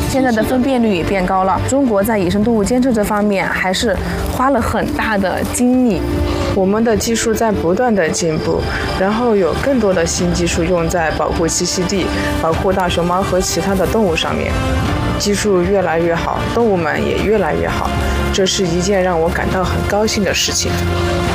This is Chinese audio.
现在的分辨率也变高了。中国在野生动物监测这方面还是花了很大的精力。 我们的技术在不断的进步，然后有更多的新技术用在保护栖息地、保护大熊猫和其他的动物上面。技术越来越好，动物们也越来越好，这是一件让我感到很高兴的事情。